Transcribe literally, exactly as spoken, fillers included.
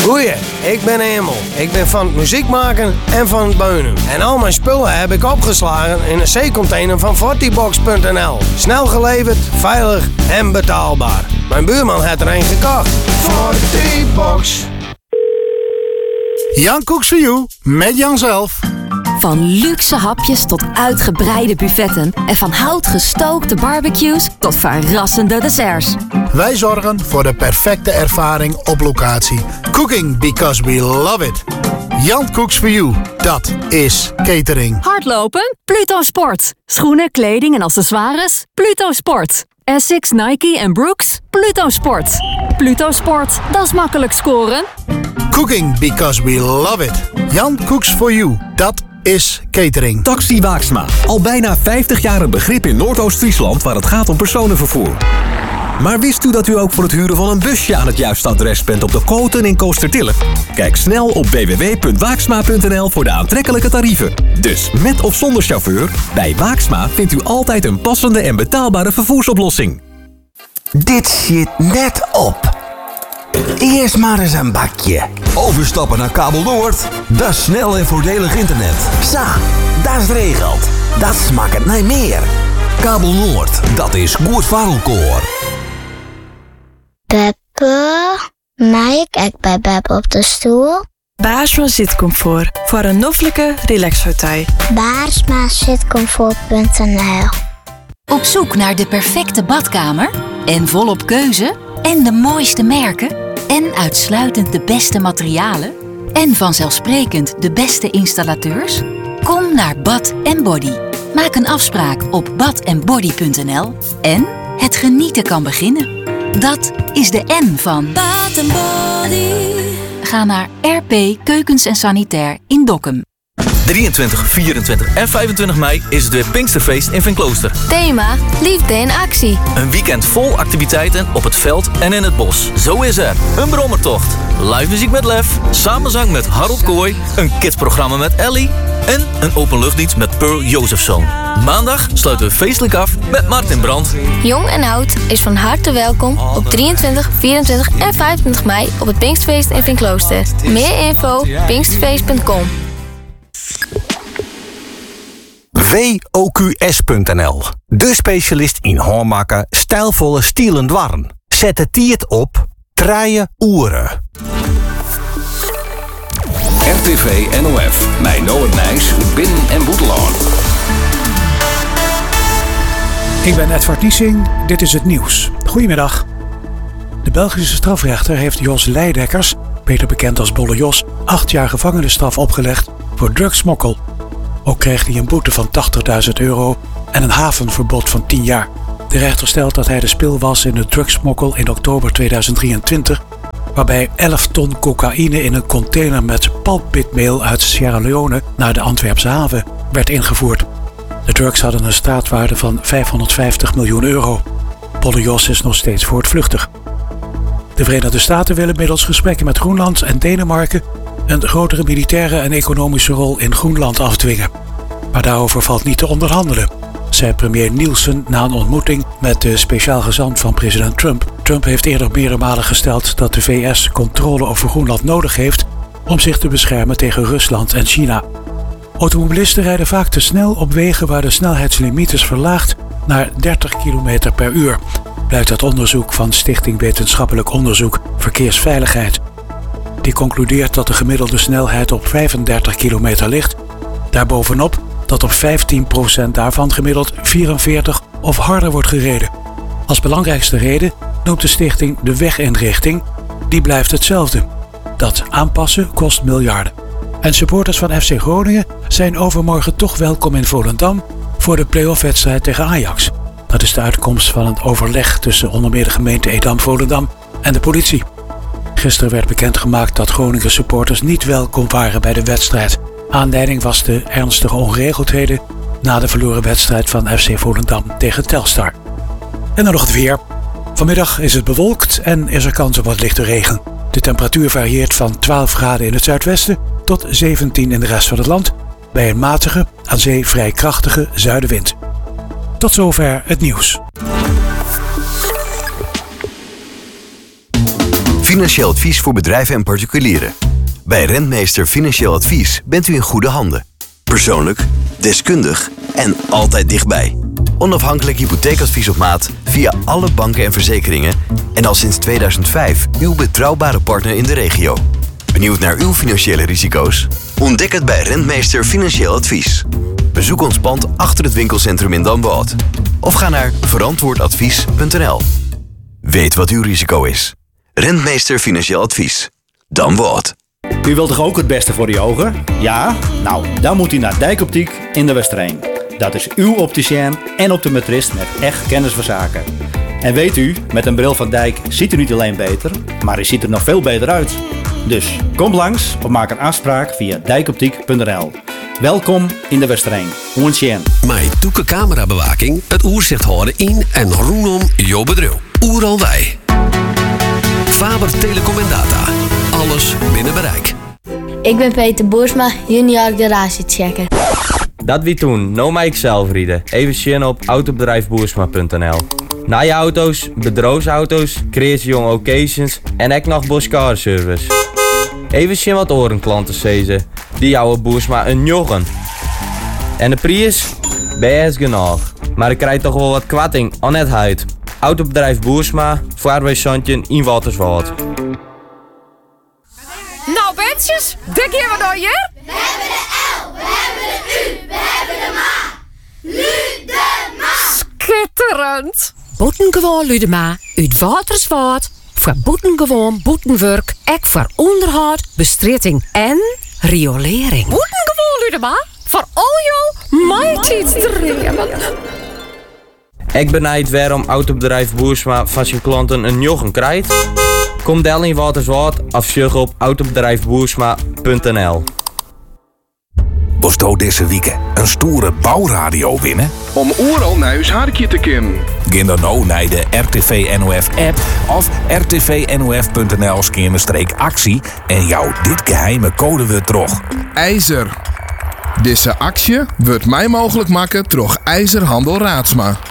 Goeie, ik ben Emel. Ik ben van het muziek maken en van het beunen. En al mijn spullen heb ik opgeslagen in een C-container van fortybox punt n l. Snel geleverd, veilig en betaalbaar. Mijn buurman had er een gekocht. fortybox. Jan Cooks for You, met Jan zelf. Van luxe hapjes tot uitgebreide buffetten en van hout gestookte barbecues tot verrassende desserts. Wij zorgen voor de perfecte ervaring op locatie. Cooking because we love it. Jan Cooks for You, dat is catering. Hardlopen? Pluto Sport. Schoenen, kleding en accessoires? Pluto Sport. Essex, Nike en Brooks? Pluto Sport. Pluto Sport, dat is makkelijk scoren. Cooking because we love it. Jan Cooks for You, dat is catering. Taxi Waaksma. Al bijna vijftig jaar een begrip in Noordoost-Friesland waar het gaat om personenvervoer. Maar wist u dat u ook voor het huren van een busje aan het juiste adres bent op de Koten in Koostertille? Kijk snel op w w w punt waaksma punt n l voor de aantrekkelijke tarieven. Dus met of zonder chauffeur, bij Waaksma vindt u altijd een passende en betaalbare vervoersoplossing. Dit zit net op. Eerst maar eens een bakje. Overstappen naar Kabel Noord. Dat is snel en voordelig internet. Sa, dat is regeld. Dat smaakt naar meer. Kabel Noord, dat is goed voor elkaar. Beppe, mag ik ook bij Beppe op de stoel? Baarsma zitcomfort, voor een noffelijke relaxpartij. baarsma zitcomfort punt n l. Op zoek naar de perfecte badkamer? En volop keuze? En de mooiste merken? En uitsluitend de beste materialen? En vanzelfsprekend de beste installateurs? Kom naar Bath and Body. Maak een afspraak op bath and body punt n l en het genieten kan beginnen. Dat is de N van Bath and Body. Ga naar R P Keukens en Sanitair in Dokkum. drieëntwintig, vierentwintig en vijfentwintig mei is het weer Pinksterfeest in Veenklooster. Thema: liefde in actie. Een weekend vol activiteiten op het veld en in het bos. Zo is er een brommertocht, live muziek met Lef, samenzang met Harold Kooi, een kidsprogramma met Ellie en een openluchtdienst met Pearl Josephson. Maandag sluiten we feestelijk af met Martin Brandt. Jong en oud is van harte welkom op drieëntwintig, vierentwintig en vijfentwintig mei op het Pinksterfeest in Veenklooster. Meer info pinksterfeest punt com. w o q s punt n l. De specialist in hoormaken, stijlvolle stielen dwarren. Zet het tiert op, traaien oeren. R T V N O F, bij Noord Nijs, Binnen en Boetelaan. Ik ben Edward Niesing, dit is het nieuws. Goedemiddag. De Belgische strafrechter heeft Jos Leidekkers, beter bekend als Bolle Jos, acht jaar gevangenisstraf opgelegd voor drugsmokkel. Ook kreeg hij een boete van tachtigduizend euro en een havenverbod van tien jaar. De rechter stelt dat hij de spil was in de drugsmokkel in oktober tweeduizend drieëntwintig... waarbij elf ton cocaïne in een container met palmpitmeel uit Sierra Leone naar de Antwerpse haven werd ingevoerd. De drugs hadden een straatwaarde van vijfhonderdvijftig miljoen euro. Bolle Jos is nog steeds voortvluchtig. De Verenigde Staten willen middels gesprekken met Groenland en Denemarken een grotere militaire en economische rol in Groenland afdwingen. Maar daarover valt niet te onderhandelen, zei premier Nielsen na een ontmoeting met de speciaal gezant van president Trump. Trump heeft eerder meerdere malen gesteld dat de V S controle over Groenland nodig heeft om zich te beschermen tegen Rusland en China. Automobilisten rijden vaak te snel op wegen waar de snelheidslimiet is verlaagd naar dertig kilometer per uur, blijkt uit onderzoek van Stichting Wetenschappelijk Onderzoek Verkeersveiligheid. Die concludeert dat de gemiddelde snelheid op vijfendertig kilometer ligt. Daarbovenop dat op vijftien procent daarvan gemiddeld vierenveertig of harder wordt gereden. Als belangrijkste reden noemt de stichting de weginrichting. Die blijft hetzelfde. Dat aanpassen kost miljarden. En supporters van F C Groningen zijn overmorgen toch welkom in Volendam voor de play-off-wedstrijd tegen Ajax. Dat is de uitkomst van een overleg tussen onder meer de gemeente Edam-Volendam en de politie. Gisteren werd bekendgemaakt dat Groningen supporters niet welkom waren bij de wedstrijd. Aanleiding was de ernstige ongeregeldheden na de verloren wedstrijd van F C Volendam tegen Telstar. En dan nog het weer. Vanmiddag is het bewolkt en is er kans op wat lichte regen. De temperatuur varieert van twaalf graden in het zuidwesten tot zeventien in de rest van het land, bij een matige, aan zee vrij krachtige zuidenwind. Tot zover het nieuws. Financieel advies voor bedrijven en particulieren. Bij Rentmeester Financieel Advies bent u in goede handen. Persoonlijk, deskundig en altijd dichtbij. Onafhankelijk hypotheekadvies op maat via alle banken en verzekeringen en al sinds tweeduizend vijf uw betrouwbare partner in de regio. Benieuwd naar uw financiële risico's? Ontdek het bij Rentmeester Financieel Advies. Bezoek ons pand achter het winkelcentrum in Damwoude. Of ga naar verantwoordadvies punt n l. Weet wat uw risico is. Rentmeester Financieel Advies. Damwoude. U wilt toch ook het beste voor uw ogen? Ja? Nou, dan moet u naar Dijkoptiek in de Westereen. Dat is uw opticien en optometrist met echt kennis van zaken. En weet u, met een bril van Dijk ziet u niet alleen beter, maar u ziet er nog veel beter uit. Dus kom langs of maak een afspraak via dijkoptiek punt n l. Welkom in de Westereen. Oentjen. Met toeke camerabewaking, het oerzicht houden in en rondom jouw bedrijf. Oeral wij. Faber Telecom en Data. Alles binnen bereik. Ik ben Peter Boersma, junior garagechecker. Dat wie toen, no mij zelf rieden. Even zien op autobedrijf boersma punt n l. Na je auto's, bedrijfsauto's, creatie jong occasions en ook nog Boskar service. Even zien wat orenklanten zezen. Die jouwe Boersma een joggen. En de prijs? Best genoeg. Maar ik krijg toch wel wat kwatting aan het huid. Autobedrijf Boersma, vaarwijszandje in Waterswoud. Nou wensjes, dik hier wat door je? We hebben de L, we hebben de U, we hebben de Ma. Ludema. Schitterend. Boetengewoon Ludema, uit Waterswoud. Voor boetengewoon boetenwerk, ek voor onderhoud, bestritting en riolering. Boetengewoon Ludema, voor al jouw mighty-streamen. Ik benijd waarom autobedrijf Boersma van zijn klanten een joggen krijgt. Kom del in Waterswoud of zoek op autobedrijf boersma punt n l. Bosto deze week een stoere bouwradio winnen? Om oeral naar uw harkje te kunnen. Ga dan nou naar de R T V N O F app of r t v n o f punt n l schermenstreek actie en jou dit geheime codewoord terug. IJzer. Deze actie wordt mij mogelijk maken door IJzerhandel Raadsma.